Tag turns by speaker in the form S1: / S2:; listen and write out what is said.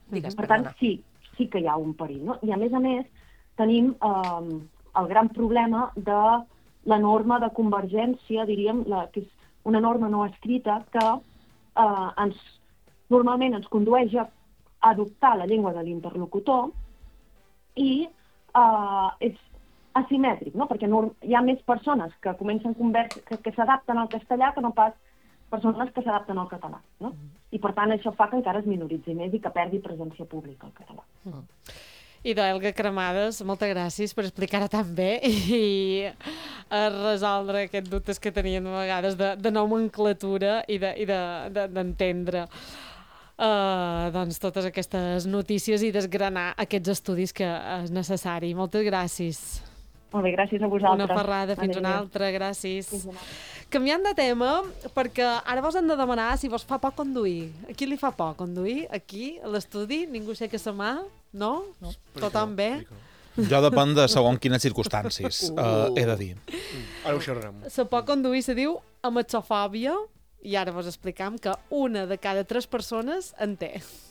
S1: Digues,
S2: Per tant,
S1: perdona.
S2: sí que hi ha un perill, no? I a més, tenim el gran problema de la norma de convergència, diríem, que és una norma no escrita que normalment ens condueix a adoptar la llengua de l'interlocutor i és asimètric, no? Perquè hi ha més persones que comencen que s'adapten al castellà que no pas persones que s'adapten al català, no? I per tant això fa que encara es minoritzi més i que perdi presència pública el català.
S3: Idò, Elga Cremades, moltes gràcies per explicar-ho tan bé i a resoldre aquests dubtes que tenien a vegades de nomenclatura i d'entendre doncs totes aquestes notícies i desgranar aquests estudis que és necessari. Moltes gràcies.
S2: Molt bé, gràcies a vosaltres.
S3: Una ferrada, fins una altra, gràcies. Canviant de tema, perquè ara vos hem de demanar si vos fa por conduir. A qui li fa por conduir? Aquí, a l'estudi? Ningú sé que se mà? No? Tothom bé?
S4: Jo depèn de segons quines circumstàncies, he de dir.
S5: Ara ho xerrarem.
S3: La por conduir se diu ametxofòbia i ara vos explicam que una de cada 3 persones en té.